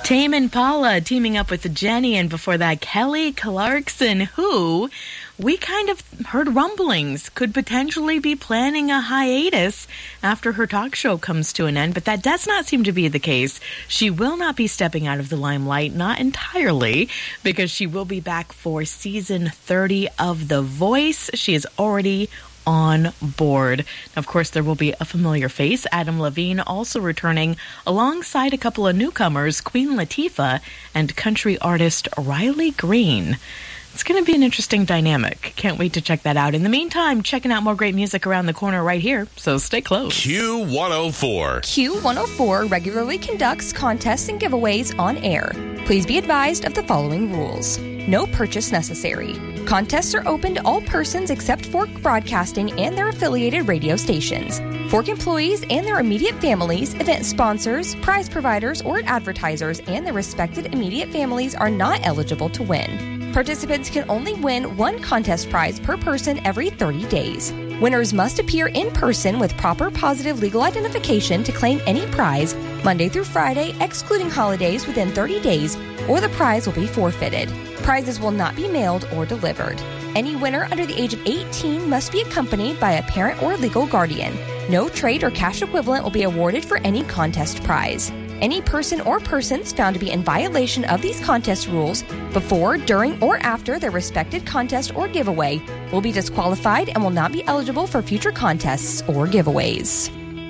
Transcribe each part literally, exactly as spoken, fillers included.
Tame Impala teaming up with Jenny, and before that, Kelly Clarkson, who we kind of heard rumblings could potentially be planning a hiatus after her talk show comes to an end, but that does not seem to be the case. She will not be stepping out of the limelight, not entirely, because she will be back for season thirty of The Voice. She is already on board. Of course, there will be a familiar face, Adam Levine, also returning alongside a couple of newcomers, Queen Latifah and country artist Riley Green. It's going to be an interesting dynamic. Can't wait to check that out. In the meantime, checking out more great music around the corner right here, so stay close. Q one oh four. Q one oh four regularly conducts contests and giveaways on air. Please be advised of the following rules. No purchase necessary. Contests are open to all persons except Fork Broadcasting and their affiliated radio stations. Fork employees and their immediate families, event sponsors, prize providers, or advertisers and their respected immediate families are not eligible to win. Participants can only win one contest prize per person every thirty days. Winners must appear in person with proper positive legal identification to claim any prize Monday through Friday, excluding holidays, within thirty days, or the prize will be forfeited. Prizes will not be mailed or delivered. Any winner under the age of eighteen must be accompanied by a parent or legal guardian. No trade or cash equivalent will be awarded for any contest prize. Any person or persons found to be in violation of these contest rules before, during, or after their respected contest or giveaway will be disqualified and will not be eligible for future contests or giveaways.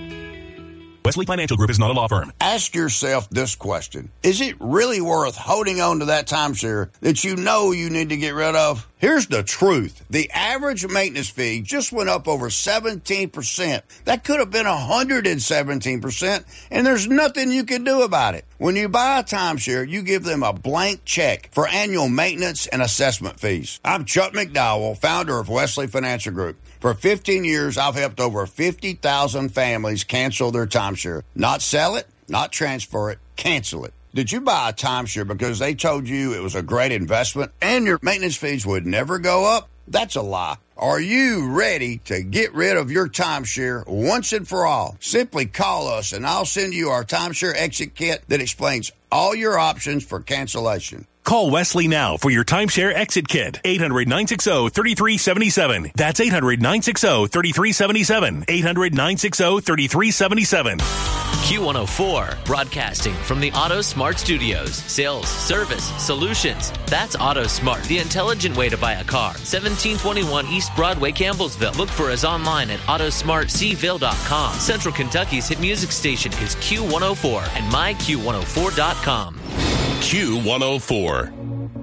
Wesley Financial Group is not a law firm. Ask yourself this question. Is it really worth holding on to that timeshare that you know you need to get rid of? Here's the truth. The average maintenance fee just went up over seventeen percent. That could have been one hundred seventeen percent, and there's nothing you can do about it. When you buy a timeshare, you give them a blank check for annual maintenance and assessment fees. I'm Chuck McDowell, founder of Wesley Financial Group. For fifteen years, I've helped over fifty thousand families cancel their timeshare. Not sell it, not transfer it, cancel it. Did you buy a timeshare because they told you it was a great investment and your maintenance fees would never go up? That's a lie. Are you ready to get rid of your timeshare once and for all? Simply call us and I'll send you our timeshare exit kit that explains all your options for cancellation. Call Wesley now for your timeshare exit kit. eight hundred, nine six zero, three three seven seven. That's eight hundred, nine six zero, three three seven seven. eight hundred, nine six zero, three three seven seven. Q one oh four, broadcasting from the Auto Smart Studios. Sales, service, solutions. That's Auto Smart, the intelligent way to buy a car. seventeen twenty-one East Broadway, Campbellsville. Look for us online at auto smart c ville dot com. Central Kentucky's hit music station is Q one oh four and my q one oh four dot com. Q one oh four.